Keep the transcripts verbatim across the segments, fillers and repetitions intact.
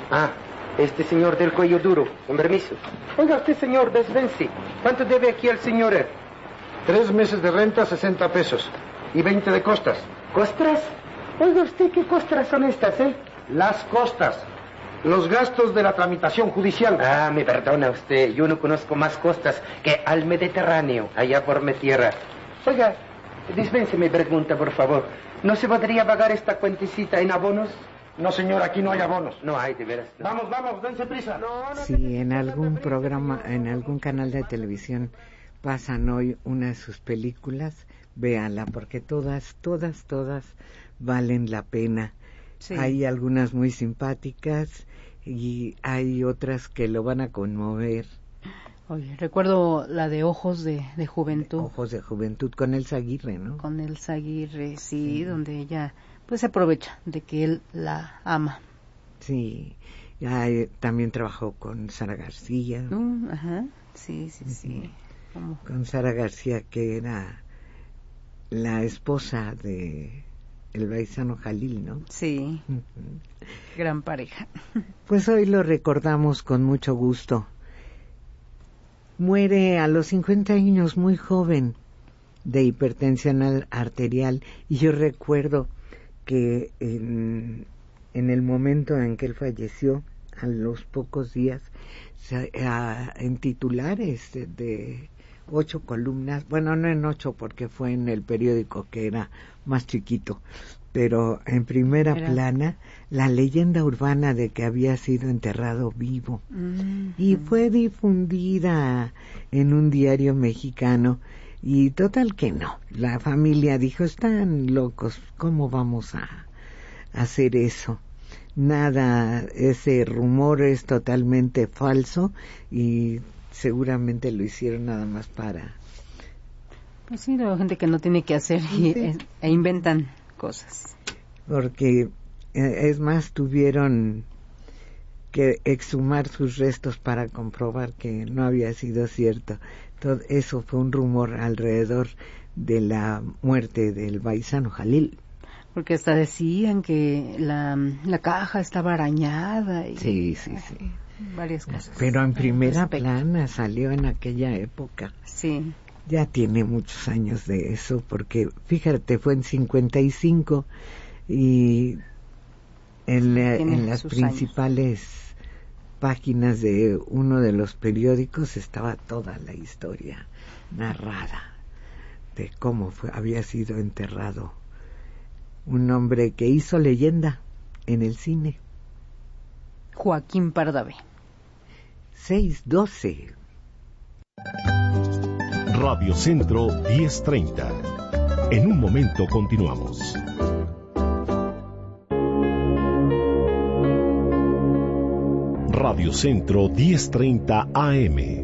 Ah, este señor del cuello duro, con permiso. Oiga usted, señor Desvenci, ¿cuánto debe aquí al señor? Tres meses de renta, sesenta pesos. Y veinte de costas. ¿Costras? Oiga usted, ¿qué costras son estas, eh? Las costas. Los gastos de la tramitación judicial. Ah, me perdona usted, yo no conozco más costas que al Mediterráneo, allá por mi tierra. Oiga, dispense mi pregunta, por favor. ¿No se podría pagar esta cuentecita en abonos? No, señor, aquí no hay abonos. No hay, de veras. No. Vamos, vamos, dense prisa. No, no, sí, en algún programa, en algún canal de televisión pasan hoy una de sus películas. Véanla, porque todas, todas, todas valen la pena. Sí. Hay algunas muy simpáticas y hay otras que lo van a conmover. Oye, recuerdo la de Ojos de, de Juventud. Ojos de Juventud, con Elsa Aguirre, ¿no? Con Elsa Aguirre, sí, sí, donde ella pues se aprovecha de que él la ama. Sí, hay, también trabajó con Sara García. Uh, ajá, sí, sí, sí. ¿Cómo? Con Sara García, que era la esposa de el Baizano Jalil, ¿no? Sí, uh-huh. Gran pareja. Pues hoy lo recordamos con mucho gusto. Muere a los cincuenta años, muy joven, de hipertensión arterial, y yo recuerdo que en, en el momento en que él falleció, a los pocos días, a, en titulares de, de ocho columnas, bueno, no en ocho porque fue en el periódico que era más chiquito, pero en primera era... plana, la leyenda urbana de que había sido enterrado vivo. Mm-hmm. Y fue difundida en un diario mexicano, y total que no. La familia dijo, están locos, ¿cómo vamos a hacer eso? Nada, ese rumor es totalmente falso y seguramente lo hicieron nada más para... Pues sí, la gente que no tiene que hacer y, sí. e, e inventan cosas. Porque, es más, tuvieron que exhumar sus restos para comprobar que no había sido cierto. Todo eso fue un rumor alrededor de la muerte del Baizano Jalil. Porque hasta decían que la, la caja estaba arañada. Y, sí, sí, sí. Varias cosas. Pero en primera plana salió en aquella época. Sí. Ya tiene muchos años de eso, porque fíjate, fue en cincuenta y cinco y en, la, en las principales años. Páginas de uno de los periódicos estaba toda la historia narrada de cómo fue, había sido enterrado un hombre que hizo leyenda en el cine. Joaquín Pardavé. seis doce. Radio Centro diez treinta. En un momento continuamos. Radio Centro diez treinta A M.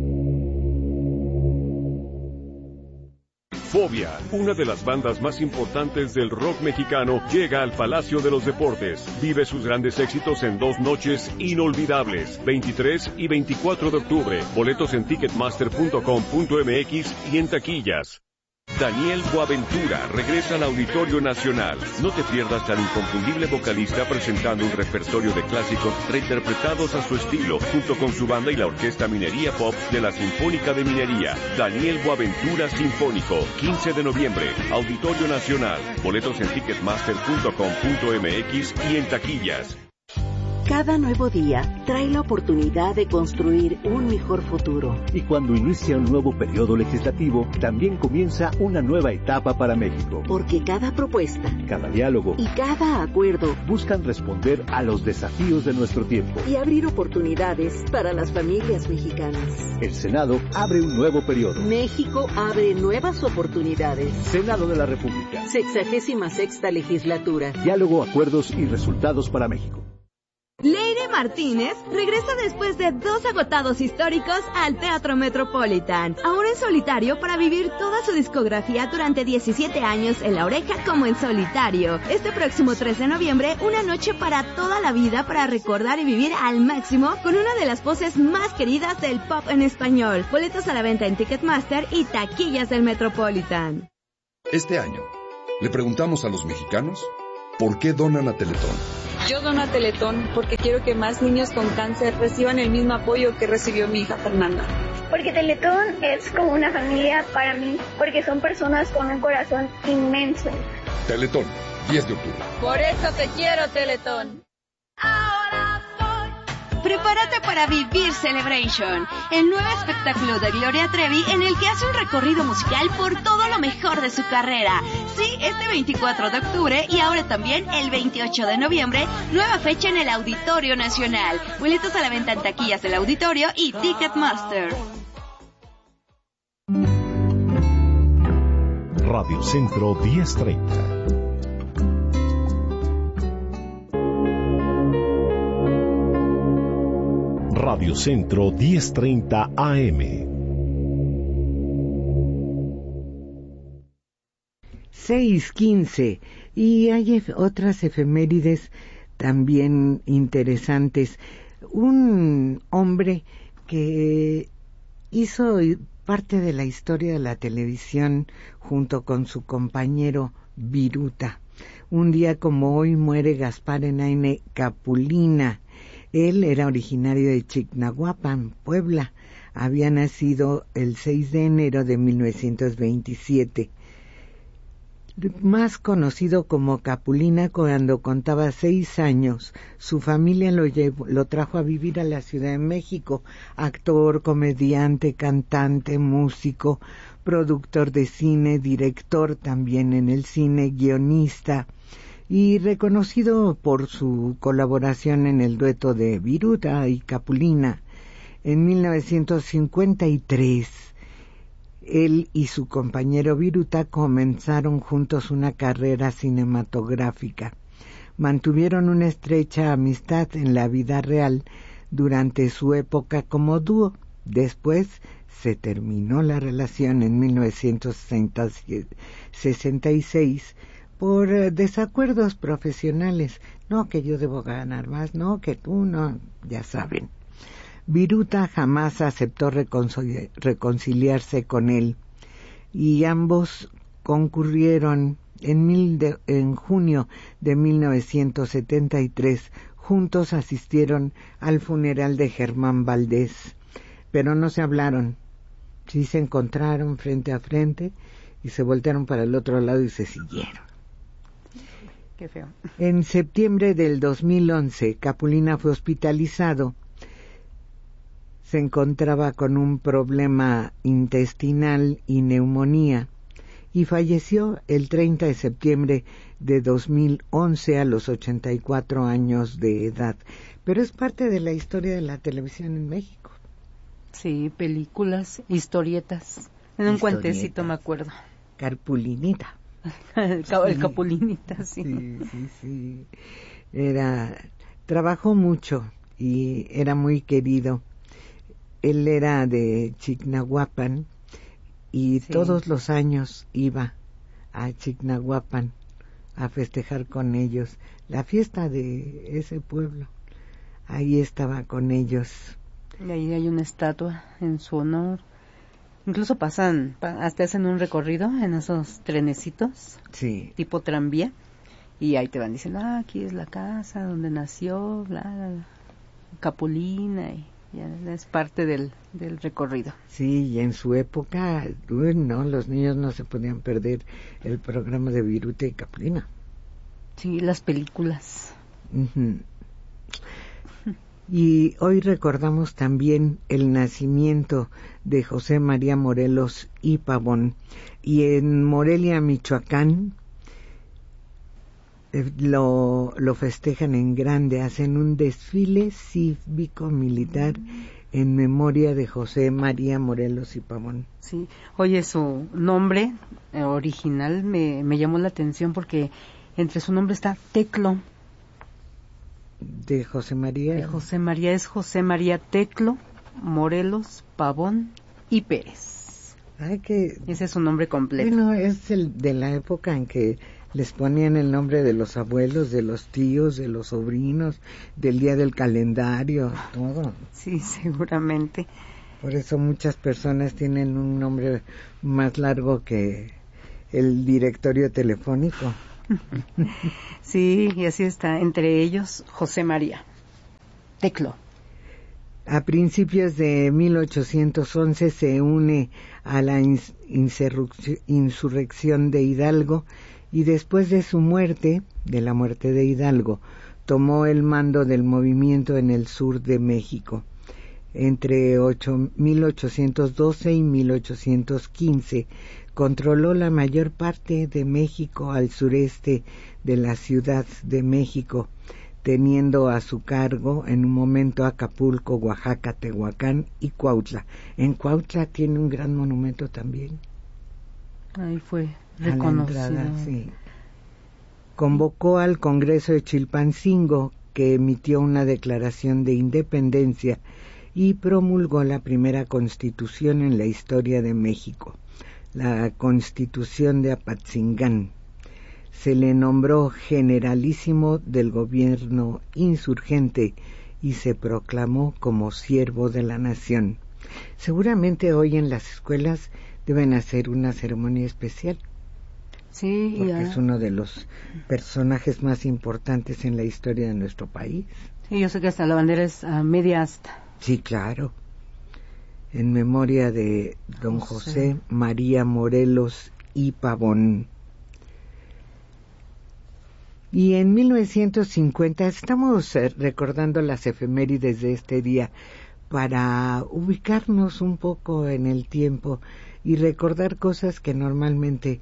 Fobia, una de las bandas más importantes del rock mexicano, llega al Palacio de los Deportes. Vive sus grandes éxitos en dos noches inolvidables, veintitrés y veinticuatro de octubre. Boletos en ticketmaster punto com punto m x y en taquillas. Daniel Boaventura regresa al Auditorio Nacional. No te pierdas al inconfundible vocalista presentando un repertorio de clásicos reinterpretados a su estilo, junto con su banda y la Orquesta Minería Pop de la Sinfónica de Minería. Daniel Boaventura Sinfónico, quince de noviembre, Auditorio Nacional. Boletos en ticketmaster punto com punto m x y en taquillas. Cada nuevo día trae la oportunidad de construir un mejor futuro. Y cuando inicia un nuevo periodo legislativo, también comienza una nueva etapa para México. Porque cada propuesta, cada diálogo y cada acuerdo buscan responder a los desafíos de nuestro tiempo y abrir oportunidades para las familias mexicanas. El Senado abre un nuevo periodo. México abre nuevas oportunidades. Senado de la República. Sexagésima sexta legislatura. Diálogo, acuerdos y resultados para México. Leire Martínez regresa después de dos agotados históricos al Teatro Metropolitan, ahora en solitario para vivir toda su discografía durante diecisiete años en La Oreja como en solitario. Este próximo tres de noviembre, una noche para toda la vida para recordar y vivir al máximo con una de las voces más queridas del pop en español. Boletos a la venta en Ticketmaster y taquillas del Metropolitan. Este año, le preguntamos a los mexicanos ¿por qué donan a Teletón? Yo dono a Teletón porque quiero que más niños con cáncer reciban el mismo apoyo que recibió mi hija Fernanda. Porque Teletón es como una familia para mí, porque son personas con un corazón inmenso. Teletón, diez de octubre. Por eso te quiero, Teletón. Prepárate para vivir Celebration, el nuevo espectáculo de Gloria Trevi en el que hace un recorrido musical por todo lo mejor de su carrera. Sí, este veinticuatro de octubre y ahora también el veintiocho de noviembre, nueva fecha en el Auditorio Nacional. Boletos a la venta en taquillas del auditorio y Ticketmaster. Radio Centro diez treinta. Radio Centro diez treinta A M. seis quince. Y hay ef- otras efemérides también interesantes. Un hombre que hizo parte de la historia de la televisión junto con su compañero Viruta. Un día como hoy muere Gaspar Enaine Capulina. Él era originario de Chignahuapan, Puebla. Había nacido el seis de enero de mil novecientos veintisiete. Más conocido como Capulina, cuando contaba seis años, su familia lo, llevó, lo trajo a vivir a la Ciudad de México. Actor, comediante, cantante, músico, productor de cine, director también en el cine, guionista, y reconocido por su colaboración en el dueto de Viruta y Capulina. En mil novecientos cincuenta y tres, él y su compañero Viruta comenzaron juntos una carrera cinematográfica. Mantuvieron una estrecha amistad en la vida real durante su época como dúo. Después se terminó la relación en mil novecientos sesenta y seis por desacuerdos profesionales. No, que yo debo ganar más, no, que tú no, ya saben. Viruta jamás aceptó reconcili- reconciliarse con él y ambos concurrieron en, mil de, en junio de mil novecientos setenta y tres. Juntos asistieron al funeral de Germán Valdés, pero no se hablaron. Sí se encontraron frente a frente y se voltearon para el otro lado y se siguieron. Qué feo. En septiembre del dos mil once, Capulina fue hospitalizado. Se encontraba con un problema intestinal y neumonía y falleció el treinta de septiembre de dos mil once a los ochenta y cuatro años de edad. Pero es parte de la historia de la televisión en México. Sí, películas, historietas. En un Historietas. Cuentecito me acuerdo. Carpulinita. el, ca- el Capulinita, sí. Sí, sí, sí. Era, trabajó mucho y era muy querido. Él era de Chignahuapan y sí, todos los años iba a Chignahuapan a festejar con ellos la fiesta de ese pueblo. Ahí estaba con ellos. Y ahí hay una estatua en su honor. Incluso pasan, hasta hacen un recorrido en esos trenecitos, sí, tipo tranvía, y ahí te van diciendo, ah, aquí es la casa donde nació, bla, bla, bla, Capulina, y ya es parte del, del recorrido. Sí, y en su época, uy, no, los niños no se podían perder el programa de Viruta y Capulina. Sí, las películas. Uh-huh. Y hoy recordamos también el nacimiento de José María Morelos y Pavón. Y en Morelia, Michoacán, eh, lo, lo festejan en grande, hacen un desfile cívico-militar en memoria de José María Morelos y Pavón. Sí, oye, su nombre eh, original me, me llamó la atención porque entre su nombre está Teclo. De José María. De José María es José María Teclo, Morelos, Pavón y Pérez. Ay, que... Ese es su nombre completo. Bueno, es el de la época en que les ponían el nombre de los abuelos, de los tíos, de los sobrinos, del día del calendario, todo. Sí, seguramente. Por eso muchas personas tienen un nombre más largo que el directorio telefónico. Sí, y así está, entre ellos José María. Teclo. A principios de mil ochocientos once se une a la insurrección de Hidalgo y después de su muerte, de la muerte de Hidalgo, tomó el mando del movimiento en el sur de México. Entre mil ochocientos doce y mil ochocientos quince controló la mayor parte de México al sureste de la Ciudad de México, teniendo a su cargo en un momento Acapulco, Oaxaca, Tehuacán y Cuautla. En Cuautla tiene un gran monumento también. Ahí fue reconocido. A la entrada, sí. Convocó al Congreso de Chilpancingo, que emitió una declaración de independencia y promulgó la primera constitución en la historia de México, la Constitución de Apatzingán. Se le nombró generalísimo del gobierno insurgente y se proclamó como siervo de la nación. Seguramente hoy en las escuelas deben hacer una ceremonia especial. Sí, porque ya. Es uno de los personajes más importantes en la historia de nuestro país. Sí, yo sé que hasta la bandera es a media asta. Sí, claro. En memoria de don José, José María Morelos y Pavón. Y en mil novecientos cincuenta estamos recordando las efemérides de este día para ubicarnos un poco en el tiempo y recordar cosas que normalmente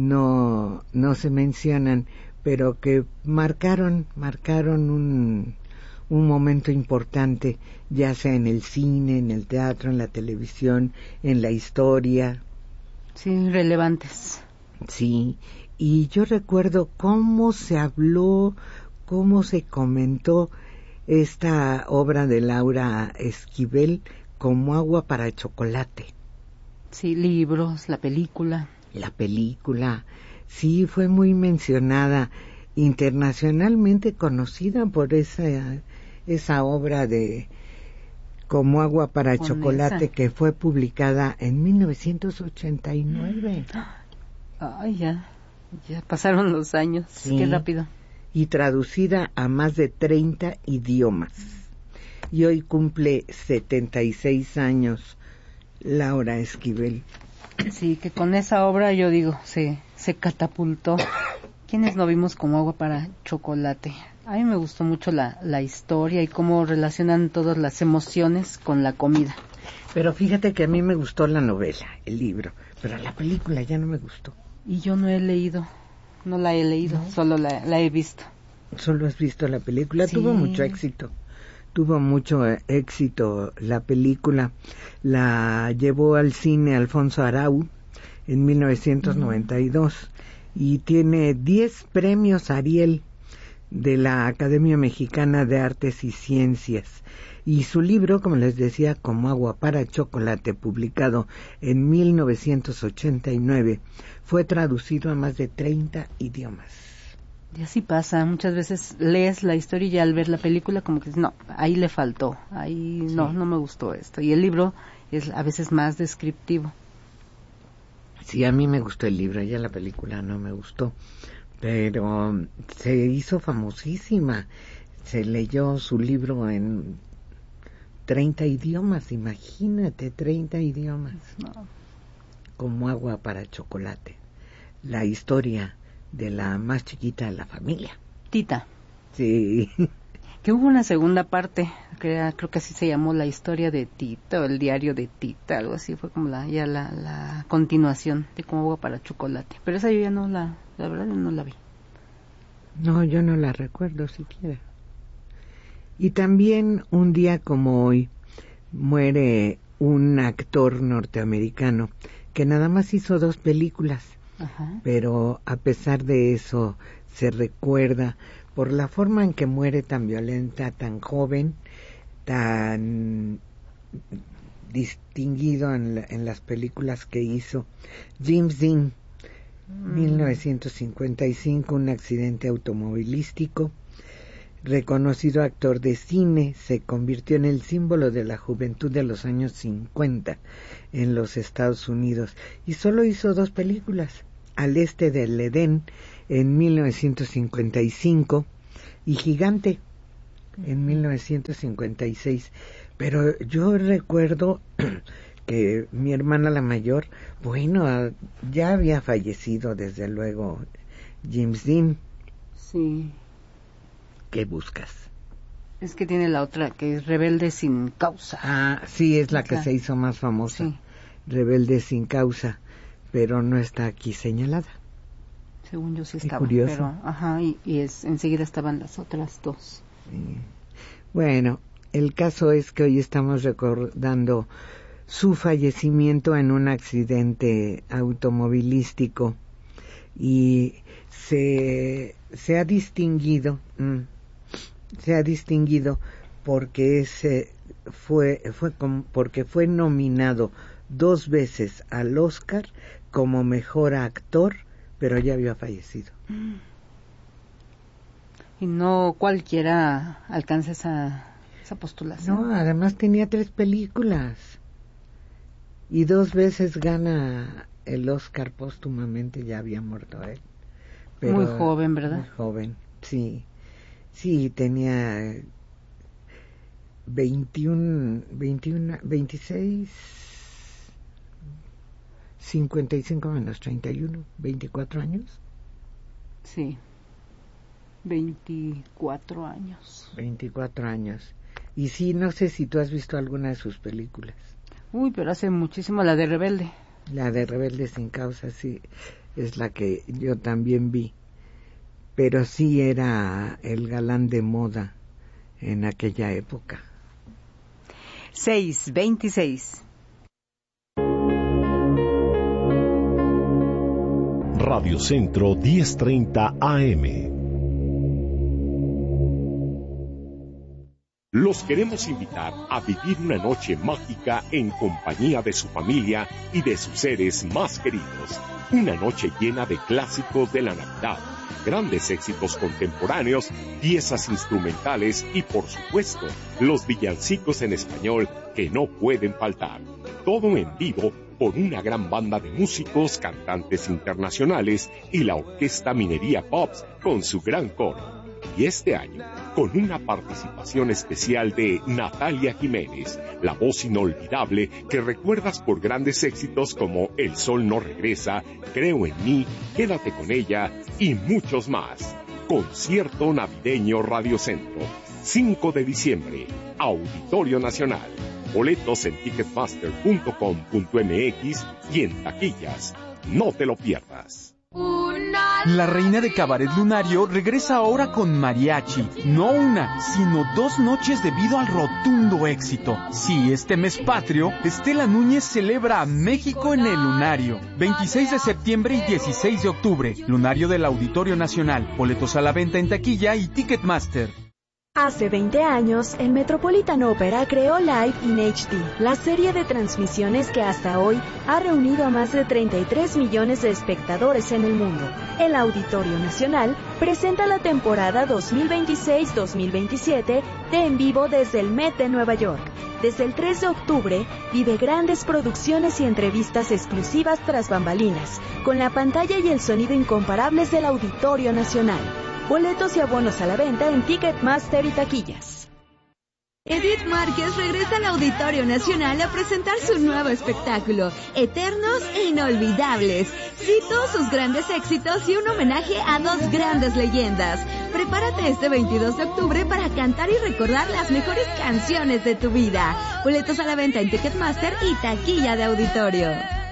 no, no se mencionan, pero que marcaron, marcaron un, un momento importante, ya sea en el cine, en el teatro, en la televisión, en la historia. Sí, relevantes. Sí, y yo recuerdo cómo se habló, cómo se comentó esta obra de Laura Esquivel, Como agua para chocolate. Sí, libros, la película. La película, sí, fue muy mencionada, internacionalmente conocida por esa, esa obra de Como agua para Con chocolate, esa. que fue publicada en mil novecientos ochenta y nueve. Ay, ya, ya pasaron los años, Sí. Qué rápido. Y traducida a más de treinta idiomas. Y hoy cumple setenta y seis años Laura Esquivel. Sí, que con esa obra yo digo, se, se catapultó. ¿Quiénes no vimos Como agua para chocolate? A mí me gustó mucho la, la historia y cómo relacionan todas las emociones con la comida. Pero fíjate que a mí me gustó la novela, el libro, pero la película ya no me gustó. Y yo no he leído, no la he leído, ¿No? solo la, la he visto. Solo has visto la película, Sí. tuvo mucho éxito. Tuvo mucho eh, éxito la película, la llevó al cine Alfonso Arau en mil novecientos noventa y dos mm. y tiene diez premios Ariel de la Academia Mexicana de Artes y Ciencias. Y su libro, como les decía, Como agua para chocolate, publicado en mil novecientos ochenta y nueve, fue traducido a más de treinta idiomas. Y así pasa, muchas veces lees la historia y ya al ver la película como que no, ahí le faltó, ahí sí. no, no me gustó esto. Y el libro es a veces más descriptivo. Sí, a mí me gustó el libro, ya la película no me gustó, pero se hizo famosísima. Se leyó su libro en treinta idiomas, imagínate, treinta idiomas. No. Como agua para chocolate. La historia de la más chiquita de la familia. Tita. Sí. Que hubo una segunda parte, que era, creo que así se llamó, La historia de Tita, o el diario de Tita, algo así, fue como la ya la, la continuación de Como agua para chocolate. Pero esa yo ya no la, la verdad no la vi. No, yo no la recuerdo siquiera. Y también un día como hoy muere un actor norteamericano que nada más hizo dos películas. Ajá. Pero a pesar de eso se recuerda por la forma en que muere tan violenta, tan joven, tan distinguido en, la, en las películas que hizo. James Dean, mm. mil novecientos cincuenta y cinco, un accidente automovilístico. Reconocido actor de cine, se convirtió en el símbolo de la juventud de los años cincuenta en los Estados Unidos y solo hizo dos películas, Al este del Edén en mil novecientos cincuenta y cinco y Gigante en mil novecientos cincuenta y seis. Pero yo recuerdo que mi hermana la mayor, bueno, ya había fallecido desde luego James Dean. Sí. ¿Qué buscas? Es que tiene la otra, que es Rebelde sin causa. Ah, sí, es la que se hizo más famosa. Sí. Rebelde sin causa, pero no está aquí señalada. Según yo sí estaba. Qué curioso. Pero, ajá, y, y es, enseguida estaban las otras dos. Sí. Bueno, el caso es que hoy estamos recordando su fallecimiento en un accidente automovilístico y se, se ha distinguido, mmm, se ha distinguido porque ese fue, fue com, porque fue nominado dos veces al Oscar como mejor actor, pero ya había fallecido. Y no cualquiera alcanza esa, esa postulación. No, además tenía tres películas. Y dos veces gana el Oscar póstumamente, ya había muerto él. Pero muy joven, ¿verdad? Muy joven, sí. Sí, tenía veintiuno, veintiuno, veintiséis, cincuenta y cinco menos treinta y uno, veinticuatro años. Sí. veinticuatro años. veinticuatro años. Y sí, no sé si tú has visto alguna de sus películas. Uy, pero hace muchísimo, la de Rebelde. La de Rebelde sin causa, sí, es la que yo también vi. Pero sí era el galán de moda en aquella época. seis veintiséis. Radio Centro diez treinta A M. Los queremos invitar a vivir una noche mágica en compañía de su familia y de sus seres más queridos. Una noche llena de clásicos de la Navidad, grandes éxitos contemporáneos, piezas instrumentales y, por supuesto, los villancicos en español que no pueden faltar. Todo en vivo por una gran banda de músicos, cantantes internacionales y la Orquesta Minería Pops con su gran coro. Y este año, con una participación especial de Natalia Jiménez, la voz inolvidable que recuerdas por grandes éxitos como El Sol No Regresa, Creo en Mí, Quédate con Ella y muchos más. Concierto Navideño Radio Centro, cinco de diciembre, Auditorio Nacional. Boletos en ticketmaster punto com punto m x y en taquillas. No te lo pierdas. La reina de Cabaret Lunario regresa ahora con mariachi, no una, sino dos noches debido al rotundo éxito. Sí, este mes patrio, Estela Núñez celebra a México en el Lunario. veintiséis de septiembre y dieciséis de octubre, Lunario del Auditorio Nacional. Boletos a la venta en taquilla y Ticketmaster. Hace veinte años, el Metropolitan Opera creó Live in H D, la serie de transmisiones que hasta hoy ha reunido a más de treinta y tres millones de espectadores en el mundo. El Auditorio Nacional presenta la temporada dos mil veintiséis dos mil veintisiete de En Vivo desde el Met de Nueva York. Desde el tres de octubre, vive grandes producciones y entrevistas exclusivas tras bambalinas, con la pantalla y el sonido incomparables del Auditorio Nacional. Boletos y abonos a la venta en Ticketmaster y taquillas. Edith Márquez regresa al Auditorio Nacional a presentar su nuevo espectáculo, Eternos e Inolvidables. Cito sus grandes éxitos y un homenaje a dos grandes leyendas. Prepárate este veintidós de octubre para cantar y recordar las mejores canciones de tu vida. Boletos a la venta en Ticketmaster y taquilla de auditorio.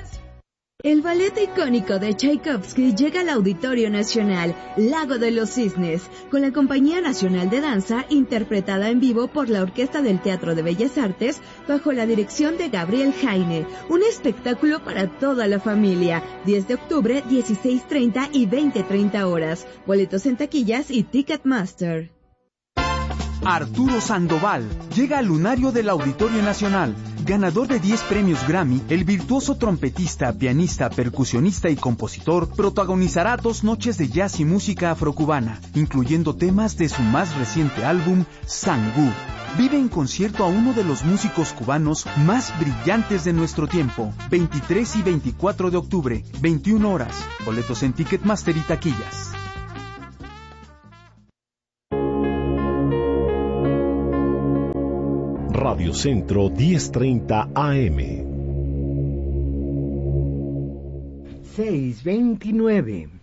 El ballet icónico de Tchaikovsky llega al Auditorio Nacional, Lago de los Cisnes, con la Compañía Nacional de Danza, interpretada en vivo por la Orquesta del Teatro de Bellas Artes, bajo la dirección de Gabriel Jaine. Un espectáculo para toda la familia. diez de octubre, dieciséis treinta y veinte treinta horas. Boletos en taquillas y Ticketmaster. Arturo Sandoval llega al Lunario del Auditorio Nacional. Ganador de diez premios Grammy, el virtuoso trompetista, pianista, percusionista y compositor protagonizará dos noches de jazz y música afrocubana, incluyendo temas de su más reciente álbum, Sangú. Vive en concierto a uno de los músicos cubanos más brillantes de nuestro tiempo. veintitrés y veinticuatro de octubre, veintiuna horas. Boletos en Ticketmaster y taquillas. Radio Centro diez treinta A M. seis veintinueve.